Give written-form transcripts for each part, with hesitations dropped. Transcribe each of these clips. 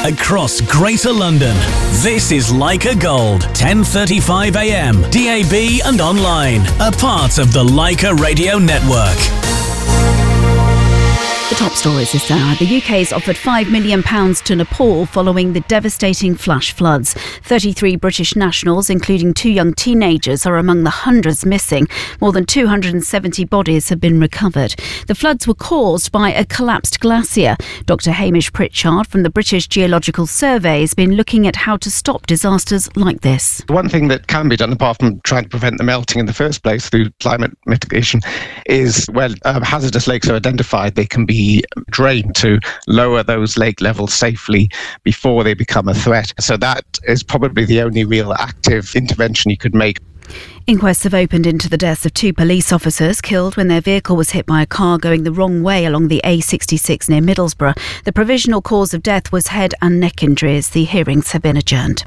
across Greater London. This is Leica Gold, 10:35 a.m, DAB and online. A part of the Leica Radio Network. The top stories this hour. The UK's offered £5 million to Nepal following the devastating flash floods. 33 British nationals, including 2 young teenagers, are among the hundreds missing. More than 270 bodies have been recovered. The floods were caused by a collapsed glacier. Dr Hamish Pritchard from the British Geological Survey has been looking at how to stop disasters like this. One thing that can be done, apart from trying to prevent the melting in the first place through climate mitigation, is when hazardous lakes are identified, they can be drained to lower those lake levels safely before they become a threat. So that is probably the only real active intervention you could make. Inquests have opened into the deaths of 2 police officers killed when their vehicle was hit by a car going the wrong way along the A66 near Middlesbrough. The provisional cause of death was head and neck injuries. The hearings have been adjourned.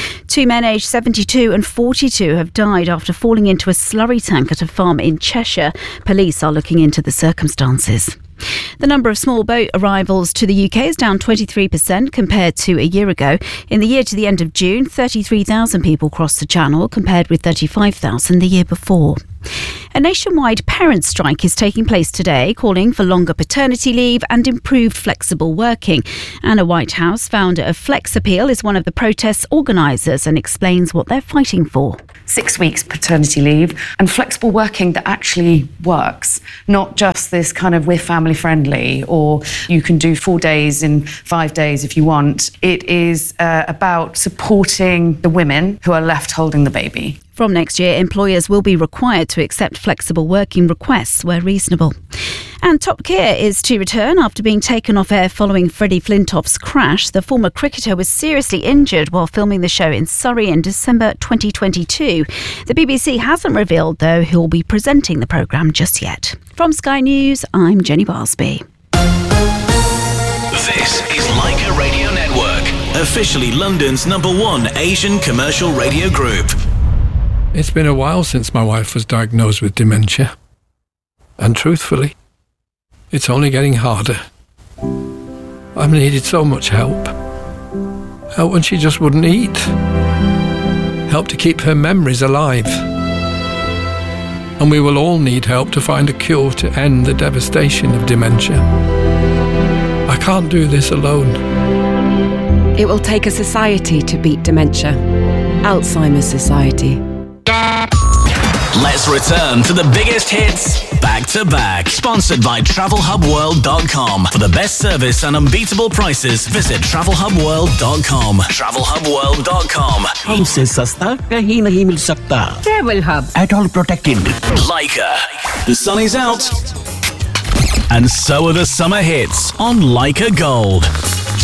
2 men aged 72 and 42 have died after falling into a slurry tank at a farm in Cheshire. Police are looking into the circumstances. The number of small boat arrivals to the UK is down 23% compared to a year ago. In the year to the end of June, 33,000 people crossed the Channel compared with 35,000 the year before. A nationwide parents' strike is taking place today, calling for longer paternity leave and improved flexible working. Anna Whitehouse, founder of Flex Appeal, is one of the protest's organisers and explains what they're fighting for. 6 weeks paternity leave and flexible working that actually works, not just this kind of we're family friendly or you can do 4 days in 5 days if you want. It is about supporting the women who are left holding the baby. From next year, employers will be required to accept flexible working requests where reasonable. And Top Gear is to return after being taken off air following Freddie Flintoff's crash. The former cricketer was seriously injured while filming the show in Surrey in December 2022. The BBC hasn't revealed, though, who will be presenting the programme just yet. From Sky News, I'm Jenny Barsby. This is Leica Radio Network, officially London's #1 Asian commercial radio group. It's been a while since my wife was diagnosed with dementia. And truthfully, it's only getting harder. I've needed so much help. Help when she just wouldn't eat. Help to keep her memories alive. And we will all need help to find a cure to end the devastation of dementia. I can't do this alone. It will take a society to beat dementia. Alzheimer's Society. Let's return to the biggest hits back to back. Sponsored by TravelHubWorld.com. For the best service and unbeatable prices, visit TravelHubWorld.com. TravelHubWorld.com. हमसे सस्ता कहीं नहीं मिल सकता. Travel Hub. At all protected. Leica. The sun is out. And so are the summer hits on Leica Gold.